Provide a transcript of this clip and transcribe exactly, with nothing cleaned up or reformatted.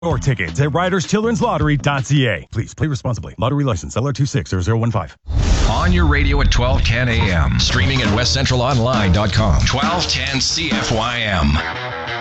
Or tickets at riders children's lottery dot c a. Please play responsibly. Lottery license L R two six zero zero one five. On your radio at twelve ten a.m. Streaming at west central online dot com. twelve ten C F Y M.